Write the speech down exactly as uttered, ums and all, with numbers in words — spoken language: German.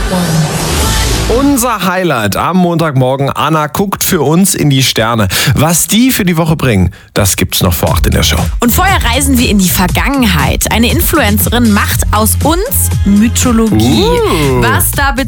Unser Highlight am Montagmorgen. Anna guckt für uns in die Sterne. Was die für die Woche bringen, das gibt's noch vor acht in der Show. Und vorher reisen wir in die Vergangenheit. Eine Influencerin macht aus uns Mythologie. Uh. Was da bitte